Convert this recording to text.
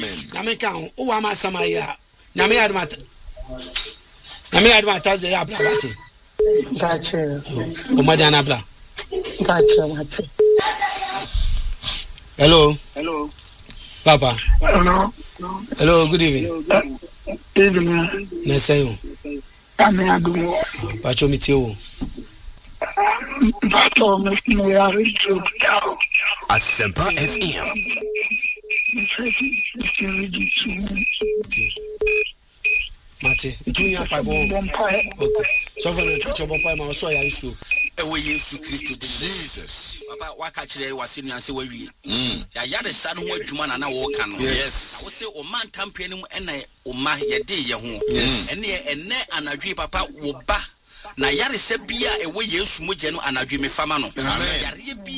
Nyame ka ho o wa ma samaya nyame ya admata ze ya abla bate Gotcha. o madana abla Gotcha, mate. Hello Papa. Hello, good evening. Evening. Nesayo. Ame adumo. Pacho mitio. Pacho me ya rejo tao. Asempa FM. Mate, itunya pa bon. Okay. So for the pacho bon pa ma so ya isu. Ewe Yesu Kristo Jesus. Papa waka kire wasenu anse wawie. Ya yare sa no ho adwuma na wo ka no. Yes. Wo se o man tampeni mu ena o ma ye de ye ho. Ene anadwe papa wo ba na yare se bia ewe Yesu mogye no anadwe me fama no. Yare